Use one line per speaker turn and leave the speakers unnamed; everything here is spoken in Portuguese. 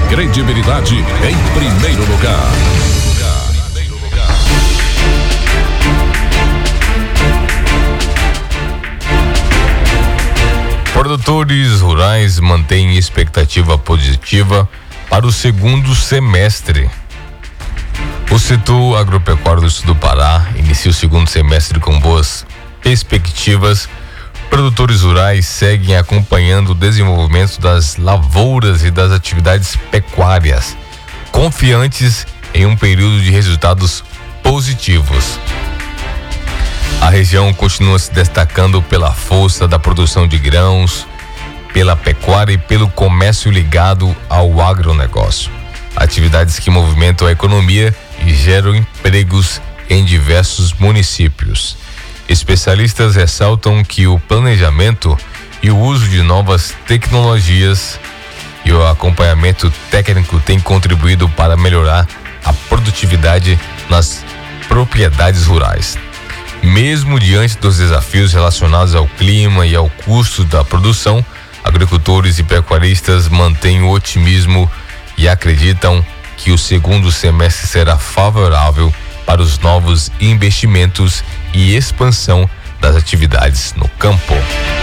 Credibilidade em primeiro lugar.
Produtores rurais mantêm expectativa positiva para o segundo semestre. O setor agropecuário do sul do Pará inicia o segundo semestre com boas perspectivas. Produtores rurais seguem acompanhando o desenvolvimento das lavouras e das atividades pecuárias, confiantes em um período de resultados positivos. A região continua se destacando pela força da produção de grãos, pela pecuária e pelo comércio ligado ao agronegócio. Atividades que movimentam a economia e geram empregos em diversos municípios. Especialistas ressaltam que o planejamento e o uso de novas tecnologias e o acompanhamento técnico têm contribuído para melhorar a produtividade nas propriedades rurais. Mesmo diante dos desafios relacionados ao clima e ao custo da produção, agricultores e pecuaristas mantêm o otimismo e acreditam que o segundo semestre será favorável para os novos investimentos e expansão das atividades no campo.